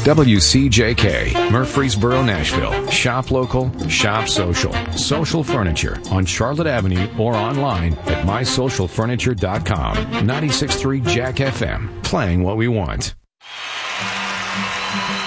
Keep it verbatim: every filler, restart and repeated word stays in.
W C J K, Murfreesboro, Nashville. Shop local, shop social. Social Furniture on Charlotte Avenue or online at my social furniture dot com. ninety-six point three Jack F M, playing what we want.